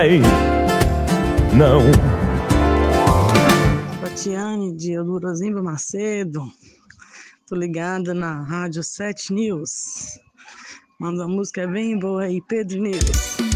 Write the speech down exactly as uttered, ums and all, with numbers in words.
Não. Tatiane de Eudorozimba Macedo. Tô ligada na Rádio sete News. Manda uma música bem boa aí, Pedro News.